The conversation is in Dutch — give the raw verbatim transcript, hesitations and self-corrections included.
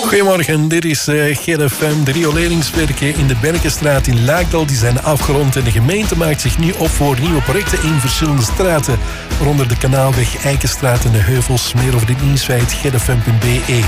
Goedemorgen, dit is uh, G F M. De rioleringswerken in de Berkenstraat in Laakdal die zijn afgerond en de gemeente maakt zich nu op voor nieuwe projecten in verschillende straten, waaronder de Kanaalweg, Eikenstraat en de Heuvels. Meer over dit nieuws bij g f m punt b e.